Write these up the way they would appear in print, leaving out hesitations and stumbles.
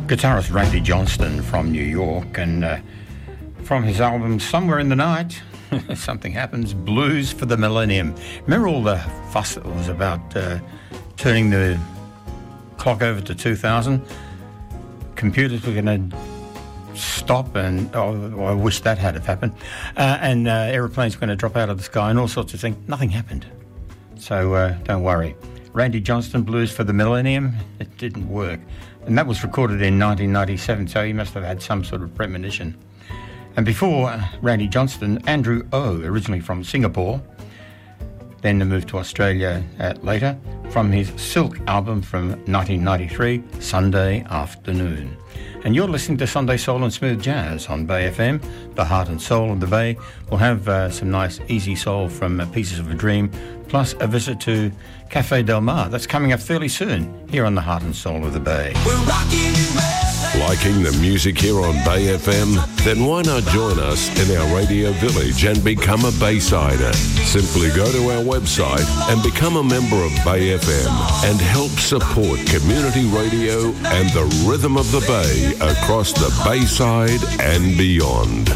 Guitarist Randy Johnston from New York, and from his album Somewhere in the Night, Something Happens, Blues for the Millennium. Remember all the fuss that was about turning the clock over to 2000? Computers were going to stop, and I wish that had happened, and aeroplanes were going to drop out of the sky and all sorts of things. Nothing happened. So don't worry. Randy Johnston, Blues for the Millennium, it didn't work. And that was recorded in 1997, so he must have had some sort of premonition. And before Randy Johnston, Andrew O, originally from Singapore, then moved to Australia later, from his Silk album from 1993, Sunday Afternoon. And you're listening to Sunday Soul and Smooth Jazz on Bay FM, the heart and soul of the Bay. We'll have some nice easy soul from Pieces of a Dream, plus a visit to Cafe Del Mar. That's coming up fairly soon here on the heart and soul of the Bay. Liking the music here on Bay FM? Then why not join us in our radio village and become a Baysider? Simply go to our website and become a member of Bay FM and help support community radio and the rhythm of the Bay across the Bayside and beyond.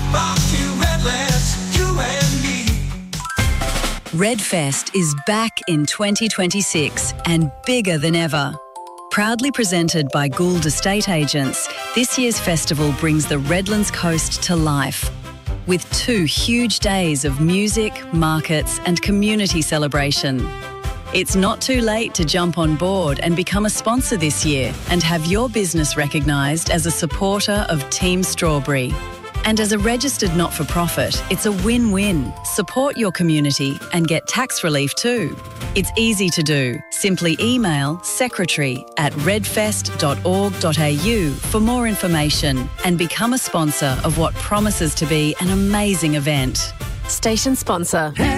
Redfest is back in 2026 and bigger than ever. Proudly presented by Gould Estate Agents, this year's festival brings the Redlands coast to life with 2 huge days of music, markets and community celebration. It's not too late to jump on board and become a sponsor this year and have your business recognised as a supporter of Team Strawberry. And as a registered not-for-profit, it's a win-win. Support your community and get tax relief too. It's easy to do. Simply email secretary@redfest.org.au for more information and become a sponsor of what promises to be an amazing event. Station sponsor.